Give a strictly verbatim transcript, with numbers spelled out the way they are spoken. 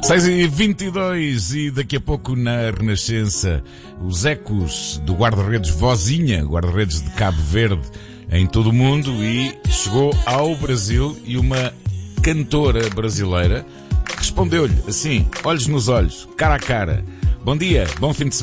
seis e vinte e dois e daqui a pouco na Renascença os ecos do guarda-redes Vozinha, guarda-redes de Cabo Verde em todo o mundo, e chegou ao Brasil e uma cantora brasileira respondeu-lhe assim, olhos nos olhos, cara a cara: bom dia, bom fim de semana.